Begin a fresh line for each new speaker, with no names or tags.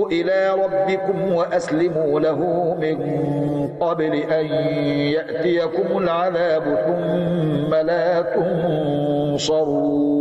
إلى ربكم وأسلموا له من قبل أن يأتيكم العذاب ثم لا تنصرون.